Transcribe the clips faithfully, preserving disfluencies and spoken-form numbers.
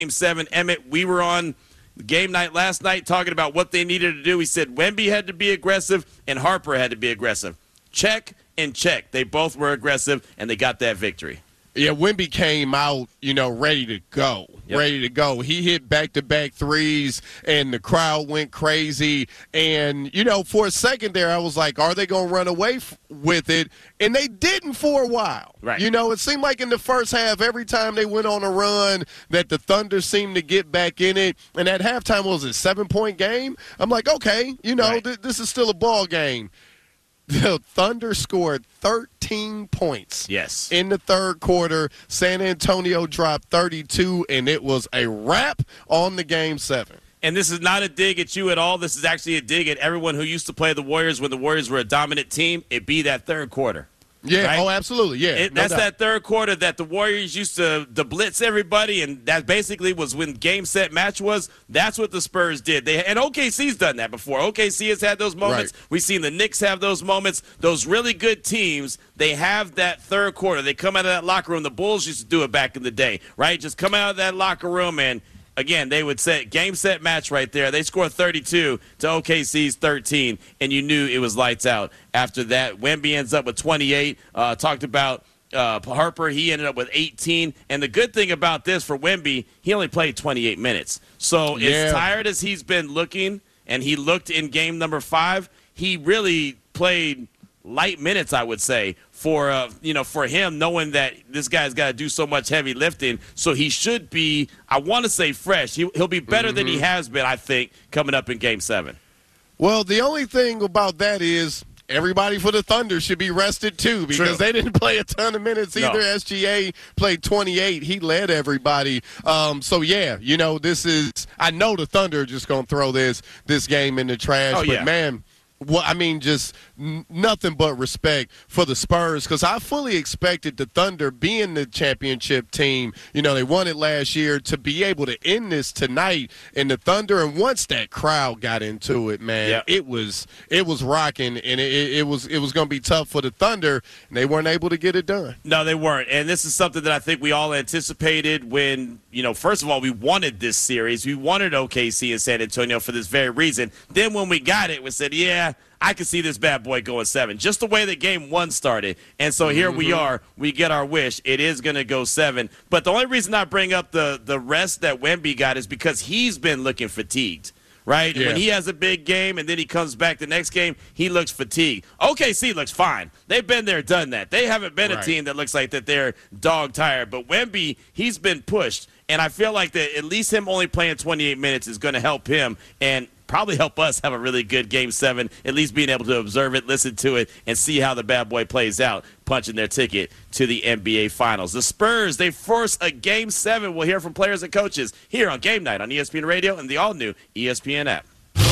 Game seven. Emmett, we were on game night last night talking about what they needed to do. He said Wemby had to be aggressive and Harper had to be aggressive. Check and check. They both were aggressive, and they got that victory. Yeah, Wemby came out, you know, ready to go, yep. ready to go. He hit back-to-back threes, and the crowd went crazy. And, you know, for a second there, I was like, are they going to run away f- with it? And they didn't for a while. Right. You know, it seemed like in the first half, every time they went on a run, that the Thunder seemed to get back in it. And at halftime, what was it, a seven-point game? I'm like, okay, you know, right. th- this is still a ball game. The Thunder scored thirteen points yes. in the third quarter. San Antonio dropped thirty-two, and it was a wrap on the game seven. And this is not a dig at you at all. This is actually a dig at everyone who used to play the Warriors when the Warriors were a dominant team. It be that third quarter. Yeah, right? oh, absolutely, yeah. It, no that's doubt. that third quarter that the Warriors used to, to blitz everybody, and that basically was when game, set, match was. That's what the Spurs did. They And O K C's done that before. O K C has had those moments. Right. We've seen the Knicks have those moments. Those really good teams, they have that third quarter. They come out of that locker room. The Bulls used to do it back in the day, right? Just come out of that locker room and – again, they would say game, set, match right there. They scored thirty-two to O K C's thirteen, and you knew it was lights out. After that, Wemby ends up with twenty-eight. Uh, talked about uh, Harper. He ended up with eighteen. And the good thing about this for Wemby, he only played twenty-eight minutes. So yeah. as tired as he's been looking, and he looked in game number five, he really played light minutes, I would say, for uh, you know, for him, knowing that this guy's got to do so much heavy lifting. So he should be, I want to say fresh. He, he'll be better mm-hmm. than he has been, I think, coming up in game seven. Well, the only thing about that is everybody for the Thunder should be rested too, because True. they didn't play a ton of minutes either. No. S G A played twenty-eight. He led everybody. Um, so, yeah, you know, this is – I know the Thunder are just going to throw this this game in the trash. Oh, but, yeah. man – Well, I mean, just n- nothing but respect for the Spurs, because I fully expected the Thunder, being the championship team, you know, they won it last year, to be able to end this tonight. And the Thunder, and once that crowd got into it, man, yep. it was it was rocking, and it, it, it was it was going to be tough for the Thunder, and they weren't able to get it done. No, they weren't. And this is something that I think we all anticipated when, you know, first of all, we wanted this series. We wanted O K C and San Antonio for this very reason. Then when we got it, we said, yeah, I can see this bad boy going seven, just the way that game one started. And so here mm-hmm. we are. We get our wish. It is going to go seven. But the only reason I bring up the, the rest that Wemby got is because he's been looking fatigued, right? Yeah. When he has a big game and then he comes back the next game, he looks fatigued. O K C looks fine. They've been there, done that. They haven't been right. a team that looks like that they're dog tired. But Wemby, he's been pushed. And I feel like that at least him only playing twenty-eight minutes is going to help him and probably help us have a really good game seven, at least being able to observe it, listen to it, and see how the bad boy plays out, punching their ticket to the N B A Finals. The Spurs, they force a game seven. We'll hear from players and coaches here on Game Night on E S P N Radio and the all-new E S P N app.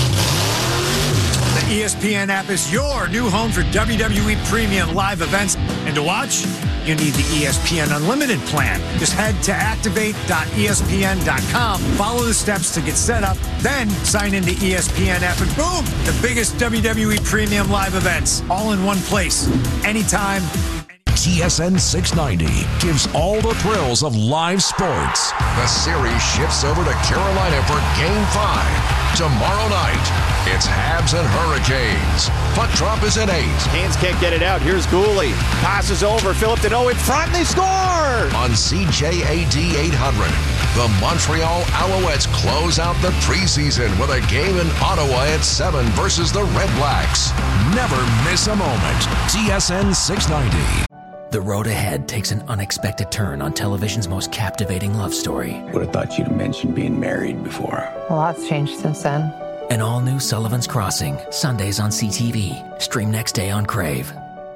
The E S P N app is your new home for W W E premium live events. And to watch, you need the E S P N Unlimited plan. Just head to activate dot E S P N dot com, follow the steps to get set up, then sign into E S P N app, and boom, the biggest W W E premium live events, all in one place, anytime. T S N six ninety gives all the thrills of live sports. The series shifts over to Carolina for Game five. Tomorrow night, it's Habs and Hurricanes. Puck drop is at eight. Canes can't get it out. Here's Gooley. Passes over. Philip Deneau in front, and they score! On C J A D eight hundred, the Montreal Alouettes close out the preseason with a game in Ottawa at seven versus the Red Blacks. Never miss a moment. T S N six ninety. The road ahead takes an unexpected turn on television's most captivating love story. Would have thought you'd have mentioned being married before. A lot's changed since then. An all-new Sullivan's Crossing, Sundays on C T V. Stream next day on Crave.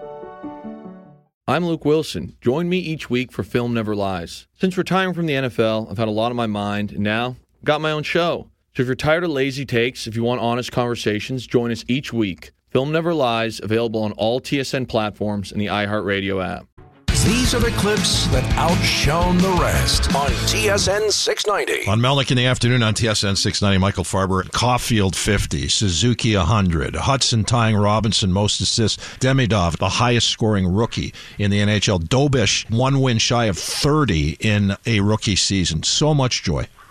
I'm Luke Wilson. Join me each week for Film Never Lies. Since retiring from the N F L, I've had a lot on my mind, and now I've got my own show. So if you're tired of lazy takes, if you want honest conversations, join us each week. Film Never Lies, available on all T S N platforms and the iHeartRadio app. These are the clips that outshone the rest on T S N six ninety. On Melnick in the afternoon on T S N six ninety, Michael Farber, Caulfield fifty, Suzuki one hundred, Hudson tying Robinson most assists, Demidov, the highest scoring rookie in the N H L, Dobish, one win shy of thirty in a rookie season. So much joy.